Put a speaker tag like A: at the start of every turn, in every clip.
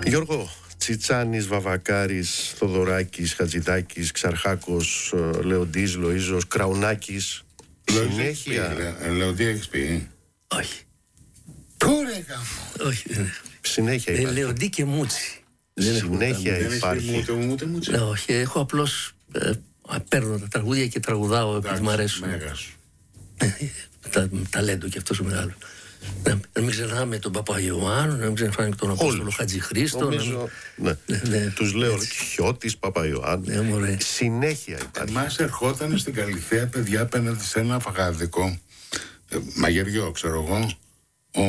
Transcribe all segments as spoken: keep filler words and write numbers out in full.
A: Γιώργο, Τσιτσάνης, Βαβακάρης, Θοδωράκης, Χατζηδάκης, Ξαρχάκος, Λεοντής, Λοΐζος, Κραουνάκης. Συνέχεια.
B: Λεοντή έχεις πει?
C: Όχι.
B: Τώρα γάμο.
C: Όχι, δεν έχω.
A: Συνέχεια
C: Ε,
A: υπάρχει.
C: Λεοντή και Μούτσι.
A: Συνέχεια
B: Δεν έχεις πει
A: υπάρχει.
B: ούτε μου ούτε μούτσε.
C: Ναι, όχι, έχω απλώς ε, παίρνω τα τραγούδια και τραγουδάω επειδή μου αρέσουν.
B: Μέγας.
C: τα, ταλέντο και αυτός ο μεγάλος. Να, να μην ξεχνάμε τον Παπαϊωάννου, να μην ξεχνάμε τον Απόστολο Χατζηχρήστο.
A: Νομίζω,
C: να...
A: ναι.
C: ναι, ναι.
A: Τους λέω Χιώτης, Παπαϊωάννου.
C: Ναι, μωρέ.
A: Συνέχεια υπάρχει.
B: Εμάς ερχόταν στην Καλυθέα παιδιά απέναντι σε ένα φαγάδικο, ε, μαγειριό ξέρω εγώ. Ο...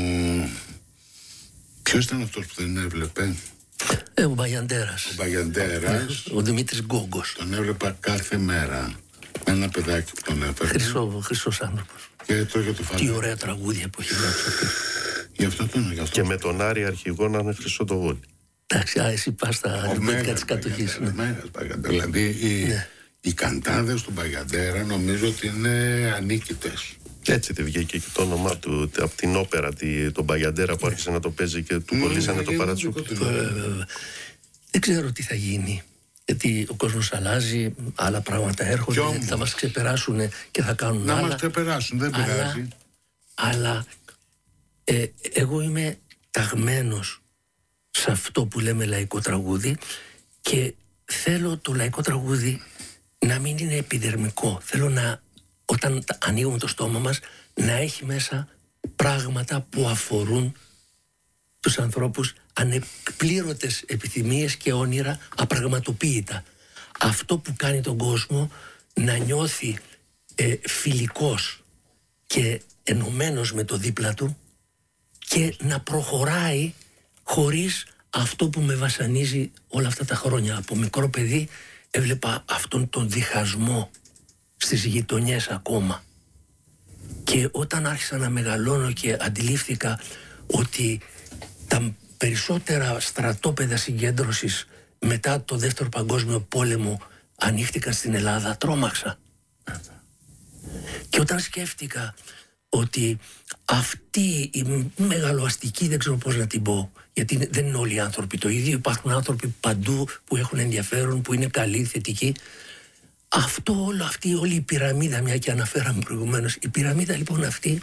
B: Ποιος ήταν αυτός που δεν έβλεπε?
C: Ε, ο Μπαγιαντέρας.
B: Ο Μπαγιαντέρας.
C: Ο Δημήτρης Γκόγκος.
B: Τον έβλεπα κάθε μέρα. Ένα παιδάκι που τον έφερε.
C: Χρυσό, χρυσός άνθρωπος.
B: Και τρώγε το φαγάδι.
C: Τι ωραία τραγούδια που έχει γράψει αυτός.
B: Γι' αυτό τον γι' αυτό.
A: Και με τον Άρη αρχηγό να είναι χρυσό το γόλι.
C: Εντάξει, α, εσύ πας στα
B: Ο
C: λιμπέδικα
B: Μέγας
C: της κατοχής.
B: Μπαγιαντέρα,
C: Ναι.
B: Μέγας Μπαγιαντέρα. Δηλαδή οι,
C: Ναι.
B: οι καντάδες του Μπαγιαντέρα νομίζω ότι είναι ανίκητες.
A: Έτσι δεν βγήκε και το όνομά του από την όπερα, τη, τον Μπαγιαντέρα που άρχισε να το παίζει και του κολλήσανε το παρατσούκι.
C: Δεν ξέρω τι θα γίνει. Γιατί ο κόσμος αλλάζει, άλλα πράγματα έρχονται,
B: Κι όμως.
C: θα μας ξεπεράσουν και θα κάνουν
B: Να
C: άλλα.
B: μας ξεπεράσουν, δεν
C: αλλά,
B: πειράζει.
C: αλλά ε, εγώ είμαι ταγμένος σε αυτό που λέμε λαϊκό τραγούδι και θέλω το λαϊκό τραγούδι να μην είναι επιδερμικό. Θέλω να, όταν ανοίγουμε το στόμα μας, να έχει μέσα πράγματα που αφορούν τους ανθρώπους, ανεκπλήρωτες επιθυμίες και όνειρα απραγματοποίητα. Αυτό που κάνει τον κόσμο να νιώθει ε, φιλικός και ενωμένος με το δίπλα του και να προχωράει χωρίς αυτό που με βασανίζει όλα αυτά τα χρόνια. Από μικρό παιδί έβλεπα αυτόν τον διχασμό στις γειτονιές ακόμα. Και όταν άρχισα να μεγαλώνω και αντιλήφθηκα ότι τα περισσότερα στρατόπεδα συγκέντρωσης μετά το Δεύτερο Παγκόσμιο Πόλεμο ανοίχτηκαν στην Ελλάδα, τρόμαξα. Και όταν σκέφτηκα ότι αυτή η μεγαλοαστική, δεν ξέρω πώς να την πω, γιατί δεν είναι όλοι οι άνθρωποι το ίδιο, υπάρχουν άνθρωποι παντού που έχουν ενδιαφέρον, που είναι καλοί, θετικοί. Αυτό όλο, αυτή όλη η πυραμίδα, μια και αναφέραμε προηγουμένως, η πυραμίδα λοιπόν αυτή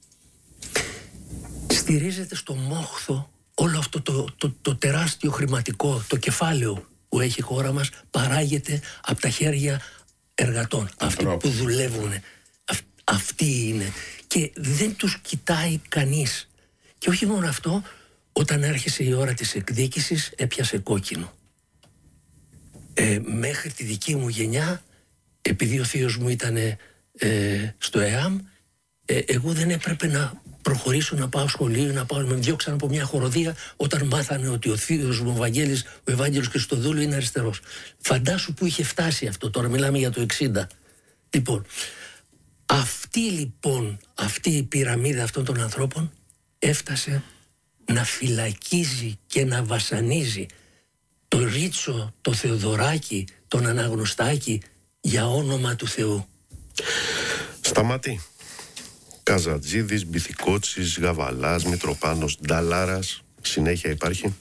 C: στηρίζεται στο μόχθο όλο αυτό το, το, το τεράστιο χρηματικό, το κεφάλαιο που έχει η χώρα μας παράγεται από τα χέρια εργατών, αυτοί που δουλεύουν. Αυ, αυτοί είναι και δεν τους κοιτάει κανείς. Και όχι μόνο αυτό, όταν άρχισε η ώρα της εκδίκησης έπιασε κόκκινο. Ε, μέχρι τη δική μου γενιά, επειδή ο θείος μου ήταν ε, στο ΕΑΜ, ε, εγώ δεν έπρεπε να προχωρήσω, να πάω σχολείο, να πάω, με διώξαν από μια χοροδία όταν μάθανε ότι ο θείος μου, ο Βαγγέλης, ο Ευάγγελος Χριστοδούλου είναι αριστερός. Φαντάσου που είχε φτάσει αυτό, τώρα μιλάμε για το εξήντα. Λοιπόν, αυτή λοιπόν, αυτή η πυραμίδα αυτών των ανθρώπων έφτασε να φυλακίζει και να βασανίζει το Ρίτσο, το Θεοδωράκη, τον Αναγνωστάκη για όνομα του Θεού.
A: Σταματή. Καζατζίδης, Μπιθικότσης, Γαβαλάς, Μητροπάνος, Νταλάρας. Συνέχεια υπάρχει.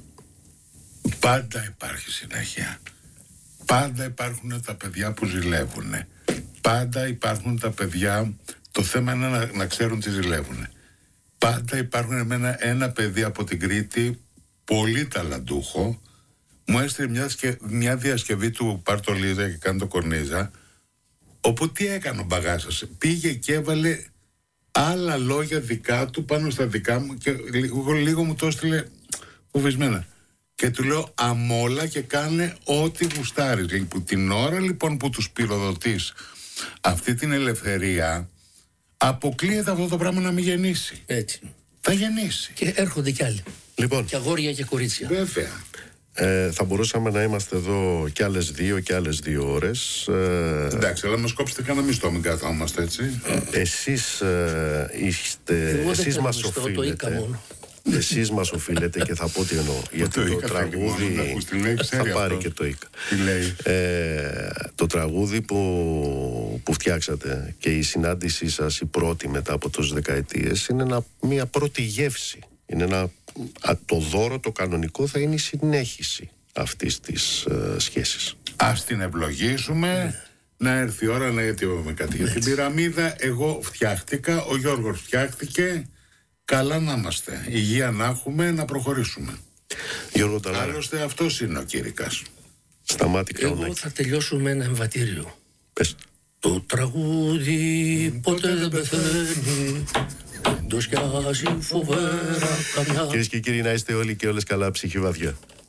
B: Πάντα υπάρχει συνέχεια. Πάντα υπάρχουν τα παιδιά που ζηλεύουν. Πάντα υπάρχουν τα παιδιά, το θέμα είναι να, να ξέρουν τι ζηλεύουν. Πάντα υπάρχουν εμένα ένα παιδί από την Κρήτη, πολύ ταλαντούχο, μου έστειλε μια, μια διασκευή του Παρτολίζα και κάνει το Κορνίζα, όπου τι έκανε ο Μπαγάσας, πήγε και έβαλε άλλα λόγια δικά του πάνω στα δικά μου και λίγο, λίγο μου το έστειλε φοβισμένα. Και του λέω αμόλα και κάνε ό,τι γουστάρεις. Λοιπόν, την ώρα λοιπόν που τους πυροδοτείς αυτή την ελευθερία, αποκλείεται αυτό το πράγμα να μην γεννήσει.
C: Έτσι.
B: Θα γεννήσει.
C: Και έρχονται κι άλλοι.
A: Λοιπόν,
C: και αγόρια και κορίτσια.
B: Βέβαια.
A: Ε, θα μπορούσαμε να είμαστε εδώ κι άλλες δύο και άλλες δύο ώρες. Ε,
B: Εντάξει, αλλά μας κόψετε κανένα μισθό, μην καθόμαστε έτσι.
A: Εσείς ε, είστε,
C: Εγώ
A: εσείς
C: δεν
A: μας
C: μισθό, το οίκα
A: οφείλετε.
C: μόνο.
A: Εσείς μας οφείλετε και θα πω τι εννοώ. Γιατί το,
B: οίκα,
A: τραγούδι
B: μόνο, ακούς τι λέει,
A: θα
B: ξέρει
A: πάρει
B: αυτός.
A: και το οίκα.
B: Τι λέει.
A: Ε, το τραγούδι που, που φτιάξατε και η συνάντησή σας η πρώτη μετά από τόσες δεκαετίες είναι ένα, μια πρώτη γεύση. Είναι ένα α, το δώρο το κανονικό θα είναι η συνέχιση αυτής της ε, σχέσης.
B: Ας την ευλογήσουμε, να έρθει η ώρα να γιατί με κάτι για την πυραμίδα. Εγώ φτιάχτηκα, ο Γιώργος φτιάχτηκε. Καλά να είμαστε, υγεία να έχουμε, να προχωρήσουμε.
A: Γιώργο Νταλάρα.
B: Άλλωστε αυτός είναι ο Κήρυκας.
A: Σταμάτη Καουνάκη.
C: Εγώ θα τελειώσω με ένα εμβατήριο.
A: Πες.
C: Το τραγούδι ποτέ δεν πεθαίνει, το σκιάζει φοβερά καμιά.
A: Κυρίες και κύριοι, να είστε όλοι και όλες καλά, ψυχή βαθιά.